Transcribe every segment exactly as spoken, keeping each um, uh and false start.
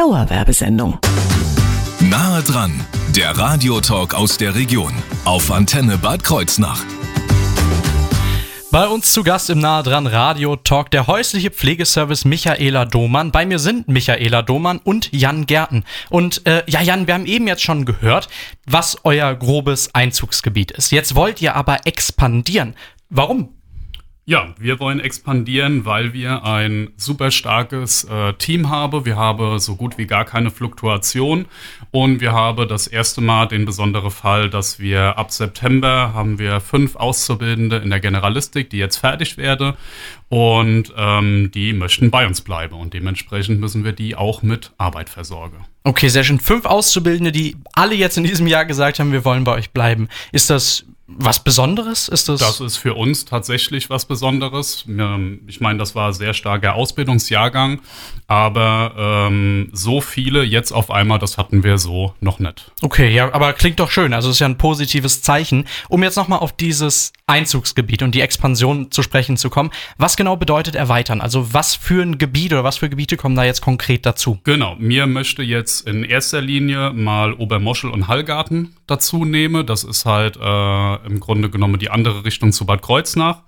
Dauerwerbesendung. Nahe dran, der Radiotalk aus der Region auf Antenne Bad Kreuznach. Bei uns zu Gast im Nahe dran Radio-Talk der häusliche Pflegeservice Michaela Domann. Bei mir sind Michaela Domann und Jan Gärten. Und äh, ja, Jan, wir haben eben jetzt schon gehört, was euer grobes Einzugsgebiet ist. Jetzt wollt ihr aber expandieren. Warum? Ja, wir wollen expandieren, weil wir ein super starkes äh, Team haben. Wir haben so gut wie gar keine Fluktuation und wir haben das erste Mal den besonderen Fall, dass wir ab September haben wir fünf Auszubildende in der Generalistik, die jetzt fertig werden und ähm, die möchten bei uns bleiben und dementsprechend müssen wir die auch mit Arbeit versorgen. Okay, sehr schön. Fünf Auszubildende, die alle jetzt in diesem Jahr gesagt haben, wir wollen bei euch bleiben. Ist das was Besonderes? Ist das? Das ist für uns tatsächlich was Besonderes. Ich meine, das war ein sehr starker Ausbildungsjahrgang, aber ähm, so viele jetzt auf einmal, das hatten wir so noch nicht. Okay, ja, aber klingt doch schön. Also es ist ja ein positives Zeichen. Um jetzt nochmal auf dieses Einzugsgebiet und die Expansion zu sprechen zu kommen, was genau bedeutet erweitern? Also was für ein Gebiet oder was für Gebiete kommen da jetzt konkret dazu? Genau, mir möchte jetzt in erster Linie mal Obermoschel und Hallgarten dazu nehmen. Das ist halt äh, im Grunde genommen die andere Richtung zu Bad Kreuznach.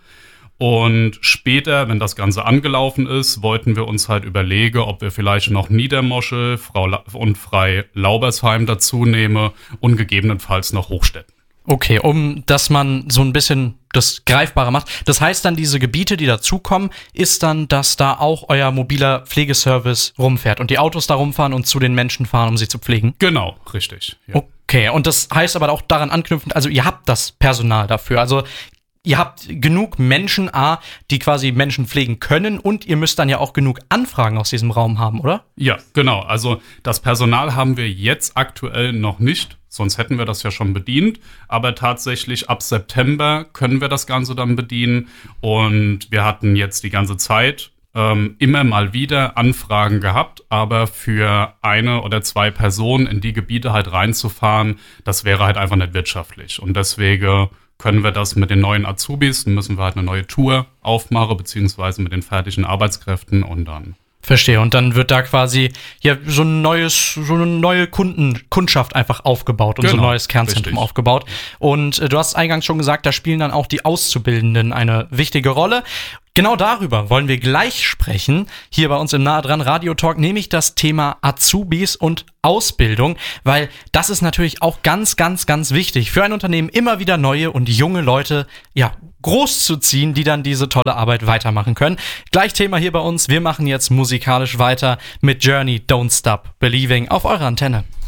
Und später, wenn das Ganze angelaufen ist, wollten wir uns halt überlegen, ob wir vielleicht noch Niedermoschel Frau La- und Frei-Laubersheim dazu nehmen und gegebenenfalls noch Hochstetten. Okay, um dass man so ein bisschen das greifbarer macht. Das heißt dann, diese Gebiete, die dazukommen, ist dann, dass da auch euer mobiler Pflegeservice rumfährt und die Autos da rumfahren und zu den Menschen fahren, um sie zu pflegen? Genau, richtig. Ja. Okay, und das heißt aber auch daran anknüpfend, also ihr habt das Personal dafür, also ihr habt genug Menschen, A, die quasi Menschen pflegen können und ihr müsst dann ja auch genug Anfragen aus diesem Raum haben, oder? Ja, genau. Also das Personal haben wir jetzt aktuell noch nicht, sonst hätten wir das ja schon bedient. Aber tatsächlich ab September können wir das Ganze dann bedienen. Und wir hatten jetzt die ganze Zeit ähm, immer mal wieder Anfragen gehabt. Aber für eine oder zwei Personen in die Gebiete halt reinzufahren, das wäre halt einfach nicht wirtschaftlich. Und deswegen können wir das mit den neuen Azubis, dann müssen wir halt eine neue Tour aufmachen, beziehungsweise mit den fertigen Arbeitskräften und dann. Verstehe. Und dann wird da quasi ja so ein neues, so eine neue Kunden, Kundschaft einfach aufgebaut und genau, so ein neues Kernzentrum richtig aufgebaut. Und äh, du hast eingangs schon gesagt, da spielen dann auch die Auszubildenden eine wichtige Rolle. Genau darüber wollen wir gleich sprechen, hier bei uns im Nahe dran Radio-Talk, nämlich das Thema Azubis und Ausbildung, weil das ist natürlich auch ganz, ganz, ganz wichtig für ein Unternehmen, immer wieder neue und junge Leute, ja, großzuziehen, die dann diese tolle Arbeit weitermachen können. Gleich Thema hier bei uns, wir machen jetzt musikalisch weiter mit Journey, Don't Stop Believing auf eurer Antenne.